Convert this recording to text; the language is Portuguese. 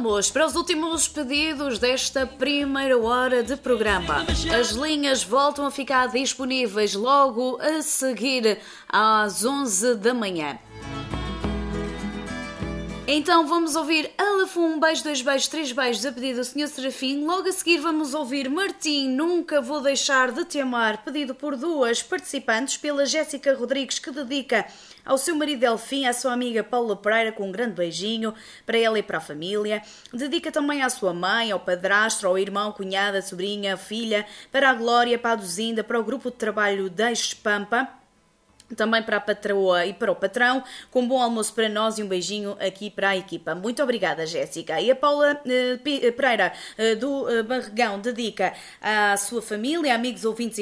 vamos para os últimos pedidos desta primeira hora de programa. As linhas voltam a ficar disponíveis logo a seguir às 11 da manhã. Então vamos ouvir Alafum, beijo, dois beijos, três beijos, a pedido do Sr. Serafim. Logo a seguir vamos ouvir Martim, nunca vou deixar de te amar, pedido por duas participantes, pela Jéssica Rodrigues, que dedica ao seu marido Delfim, à sua amiga Paula Pereira, com um grande beijinho para ela e para a família. Dedica também à sua mãe, ao padrasto, ao irmão, cunhada, sobrinha, filha, para a Glória, para a Duzinda, para o grupo de trabalho da Espampa. Também para a patroa e para o patrão, com um bom almoço para nós e um beijinho aqui para a equipa. Muito obrigada, Jéssica. E a Paula Pereira, do Barregão, dedica à sua família, amigos, ouvintes e